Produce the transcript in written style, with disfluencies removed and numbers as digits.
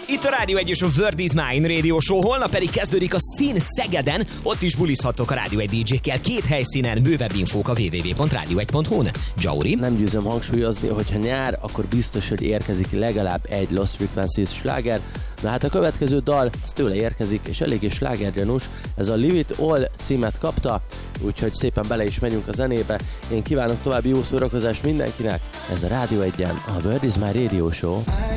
Itt a Rádió 1 és a Word is Mine Radio Show, holnap pedig kezdődik a Szín Szegeden, ott is bulizhattok a Rádió 1 DJ-kkel, 2 helyszínen, bővebb infók a www.radio1.hu-n. Jauri? Nem győzöm hangsúlyozni, hogy ha nyár, akkor biztos, hogy érkezik legalább egy Lost Frequencies sláger. Na hát a következő dal, az tőle érkezik, és eléggé slágergyanús, ez a Leave It All címet kapta, úgyhogy szépen bele is megyünk a zenébe. Én kívánok további jó szórakozást mindenkinek, ez a Rádió 1-en, a Word is My Radio Show.